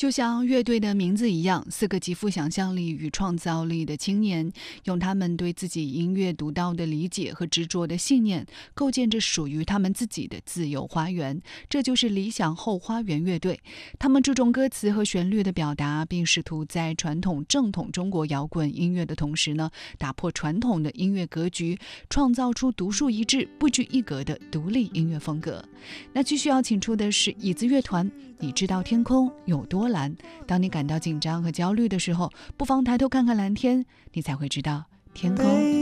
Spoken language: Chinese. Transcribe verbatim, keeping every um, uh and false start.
就像乐队的名字一样，四个极富想象力与创造力的青年，用他们对自己音乐独到的理解和执着的信念，构建着属于他们自己的自由花园。这就是理想后花园乐队。他们注重歌词和旋律的表达，并试图在传统正统中国摇滚音乐的同时呢，打破传统的音乐格局，创造出独树一帜、不拘一格的独立音乐风格。那继续要请出的是椅子乐团。你知道天空有多蓝？当你感到紧张和焦虑的时候，不妨抬头看看蓝天，你才会知道天空